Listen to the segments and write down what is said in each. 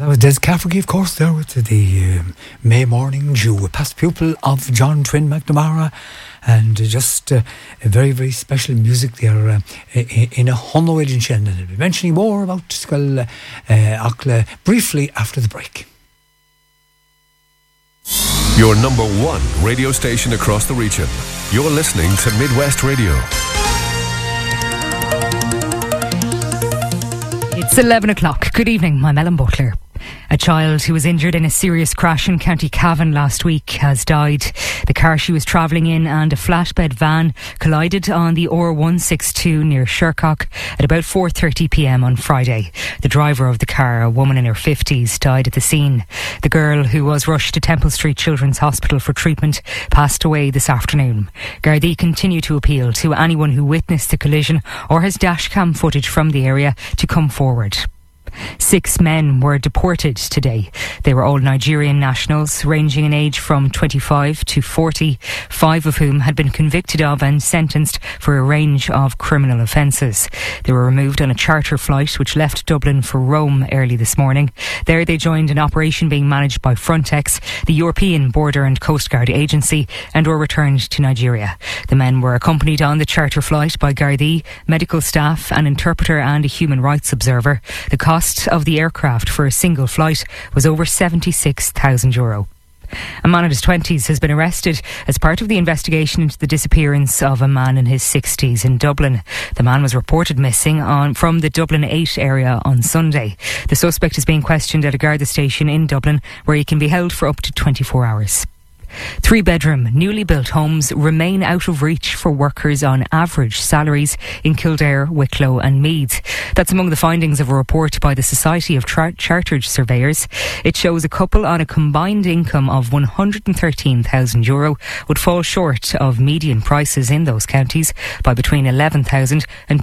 That was Des Cafferty, of course, there with the May Morning Dew, a past pupil of John Twin McNamara, and just a very, very special music there in a Honoid in Shen. And I'll be mentioning more about Skull Akla briefly after the break. Your number one radio station across the region. You're listening to Midwest Radio. It's 11 o'clock. Good evening, I'm Ellen Butler. A child who was injured in a serious crash in County Cavan last week has died. The car she was travelling in and a flatbed van collided on the R162 near Shercock at about 4:30pm on Friday. The driver of the car, a woman in her 50s, died at the scene. The girl, who was rushed to Temple Street Children's Hospital for treatment, passed away this afternoon. Gardaí continue to appeal to anyone who witnessed the collision or has dashcam footage from the area to come forward. 6 men were deported today. They were all Nigerian nationals, ranging in age from 25 to 40, 5 of whom had been convicted of and sentenced for a range of criminal offences. They were removed on a charter flight which left Dublin for Rome early this morning. There they joined an operation being managed by Frontex, the European Border and Coast Guard Agency, and were returned to Nigeria. The men were accompanied on the charter flight by Gardaí, medical staff, an interpreter and a human rights observer. The cost of the aircraft for a single flight was over €76,000. A man in his 20s has been arrested as part of the investigation into the disappearance of a man in his 60s in Dublin. The man was reported missing from the Dublin 8 area on Sunday. The suspect is being questioned at a Garda station in Dublin, where he can be held for up to 24 hours. 3-bedroom, newly built homes remain out of reach for workers on average salaries in Kildare, Wicklow and Meath. That's among the findings of a report by the Society of Chartered Surveyors. It shows a couple on a combined income of €113,000 would fall short of median prices in those counties by between €11,000 and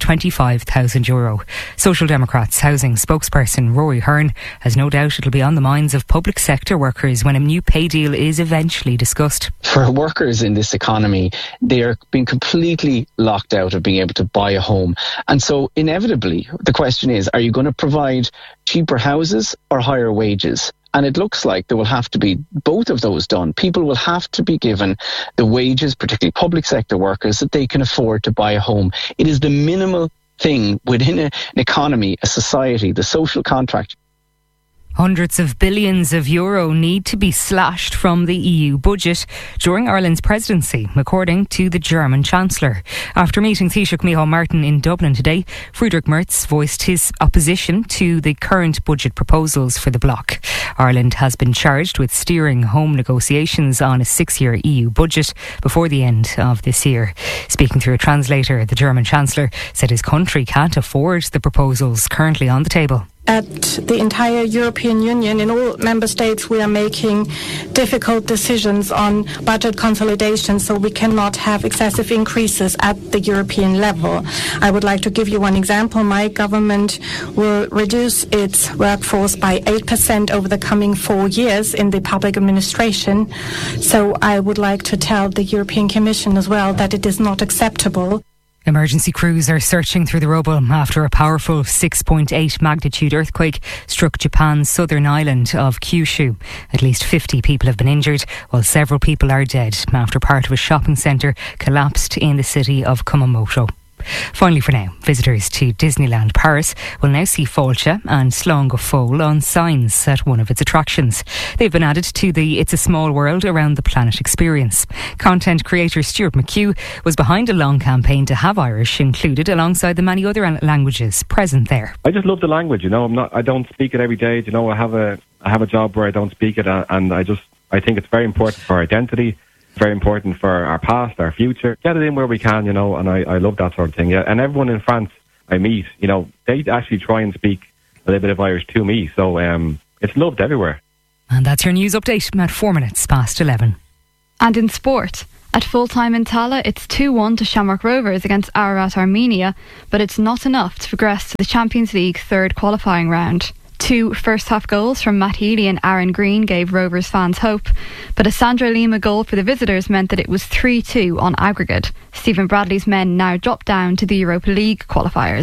€25,000. Social Democrats housing spokesperson Rory Hearn has no doubt it'll be on the minds of public sector workers when a new pay deal is eventually discussed. For workers in this economy, they are being completely locked out of being able to buy a home. And so inevitably, the question is, are you going to provide cheaper houses or higher wages? And it looks like there will have to be both of those done. People will have to be given the wages, particularly public sector workers, that they can afford to buy a home. It is the minimal thing within an economy, a society, the social contract. Hundreds of billions of euro need to be slashed from the EU budget during Ireland's presidency, according to the German Chancellor. After meeting Taoiseach Micheál Martin in Dublin today, Friedrich Merz voiced his opposition to the current budget proposals for the bloc. Ireland has been charged with steering home negotiations on a 6-year EU budget before the end of this year. Speaking through a translator, the German Chancellor said his country can't afford the proposals currently on the table. At the entire European Union, in all member states, we are making difficult decisions on budget consolidation, so we cannot have excessive increases at the European level. I would like to give you one example. My government will reduce its workforce by 8% over the coming 4 years in the public administration. So I would like to tell the European Commission as well that it is not acceptable. Emergency crews are searching through the rubble after a powerful 6.8 magnitude earthquake struck Japan's southern island of Kyushu. At least 50 people have been injured, while several people are dead after part of a shopping centre collapsed in the city of Kumamoto. Finally for now, visitors to Disneyland Paris will now see Fáilte and Slán go Fóill on signs at one of its attractions. They've been added to the It's a Small World Around the Planet experience. Content creator Stuart McHugh was behind a long campaign to have Irish included alongside the many other languages present there. I just love the language, I don't speak it every day, I have a job where I don't speak it, and I think it's very important for our identity. Very important for our past, our future. Get it in where we can, and I love that sort of thing. Yeah, and everyone in France I meet, they actually try and speak a little bit of Irish to me. So it's loved everywhere. And that's your news update at 4 minutes past 11. And in sport, at full time in Tallaght, it's 2-1 to Shamrock Rovers against Ararat Armenia, but it's not enough to progress to the Champions League third qualifying round. 2 first-half goals from Matt Healy and Aaron Green gave Rovers fans hope, but a Sandra Lima goal for the visitors meant that it was 3-2 on aggregate. Stephen Bradley's men now drop down to the Europa League qualifiers.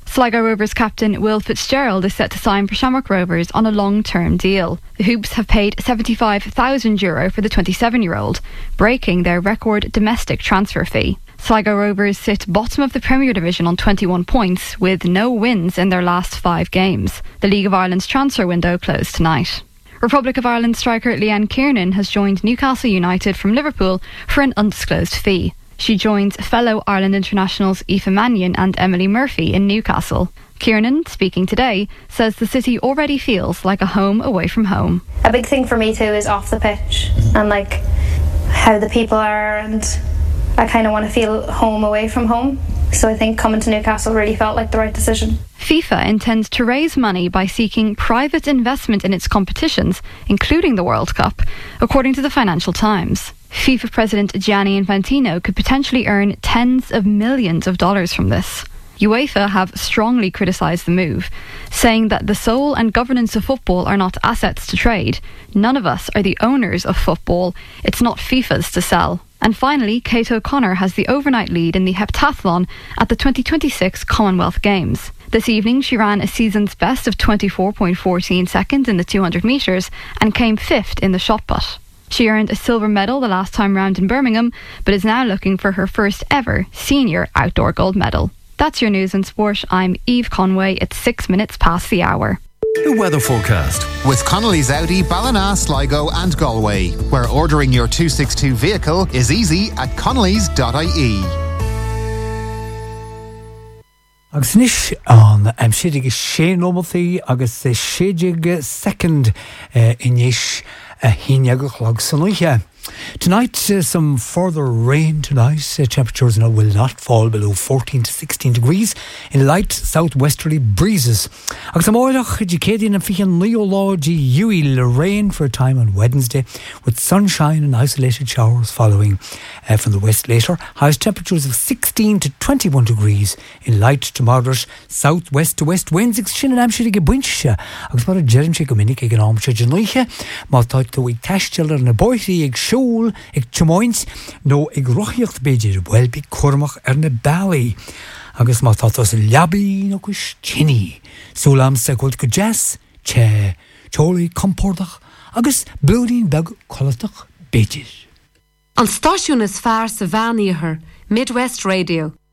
Sligo Rovers captain Will Fitzgerald is set to sign for Shamrock Rovers on a long-term deal. The Hoops have paid €75,000 for the 27-year-old, breaking their record domestic transfer fee. Sligo Rovers sit bottom of the Premier Division on 21 points, with no wins in their last 5 games. The League of Ireland's transfer window closed tonight. Republic of Ireland striker Leanne Kiernan has joined Newcastle United from Liverpool for an undisclosed fee. She joins fellow Ireland internationals Aoife Mannion and Emily Murphy in Newcastle. Kiernan, speaking today, says the city already feels like a home away from home. A big thing for me too is off the pitch and like how the people are, and I kind of want to feel home away from home. So I think coming to Newcastle really felt like the right decision. FIFA intends to raise money by seeking private investment in its competitions, including the World Cup, according to the Financial Times. FIFA President Gianni Infantino could potentially earn tens of millions of dollars from this. UEFA have strongly criticised the move, saying that the soul and governance of football are not assets to trade. None of us are the owners of football. It's not FIFA's to sell. And finally, Kate O'Connor has the overnight lead in the heptathlon at the 2026 Commonwealth Games. This evening she ran a season's best of 24.14 seconds in the 200 metres and came 5th in the shot put. She earned a silver medal the last time round in Birmingham, but is now looking for her first ever senior outdoor gold medal. That's your news and sport. I'm Eve Conway. It's 6 minutes past the hour. The weather forecast with Connolly's Audi, Ballina, Sligo and Galway, where ordering your 262 vehicle is easy at connellys.ie. Agus nish an sidig sé nómataí agus sédig second inis híneag chlog sanúthe. Tonight, some further rain tonight. Temperatures now will not fall below 14 to 16 degrees in light southwesterly breezes. Agus am oilach Jacadian and Fian Neology Uil rain for a time on Wednesday with sunshine and isolated showers following from the west later. Highest temperatures of 16 to 21 degrees in light to moderate southwest to west winds. Shin and Amshire Bunch. Agus mar a Jeremche Gominik ag an Amshire Janoiche. Maltoit to week Tashchiller and a boyty ag Shoal, ag Chamoint, no ag rochiocht beidir welby cormach na Bowie. Agus má tatos liabi no kush chinny. Sulam segult go jazz, che, choli compordach, agus blooding beg collatach beidir. An stáisiún is fearr sa bhaíothar, Midwest Radio.